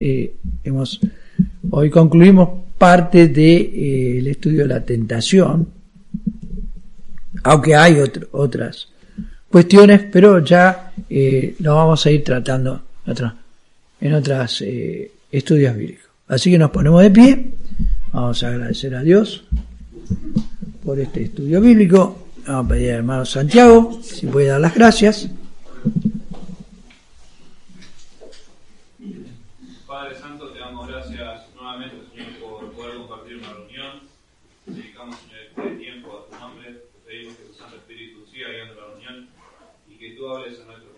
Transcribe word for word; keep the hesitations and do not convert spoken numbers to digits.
eh, hemos hoy concluimos parte del de, eh, estudio de la tentación, aunque hay otro, otras cuestiones, pero ya eh, lo vamos a ir tratando en otros en otras eh, estudios bíblicos. Así que nos ponemos de pie, vamos a agradecer a Dios por este estudio bíblico. Vamos a pedir al hermano Santiago si puede dar las gracias. Padre Santo, te damos gracias nuevamente, Señor, por poder compartir una reunión. Dedicamos, Señor, este tiempo a tu nombre. Te pedimos que tu Santo Espíritu siga guiando la reunión y que tú hables a nuestros